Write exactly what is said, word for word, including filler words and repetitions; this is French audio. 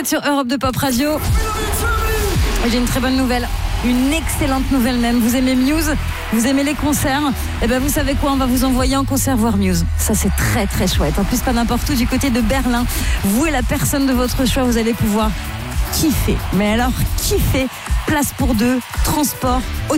êtes sur Europe deux Pop Radio. Et j'ai une très bonne nouvelle. Une excellente nouvelle même. Vous aimez Muse? Vous aimez les concerts? Eh bien, vous savez quoi? On va vous envoyer en concert voir Muse. Ça, c'est très, très chouette. En plus, pas n'importe où, du côté de Berlin. Vous et la personne de votre choix, vous allez pouvoir kiffer. Mais alors, kiffer. Place pour deux, transport, hôtel.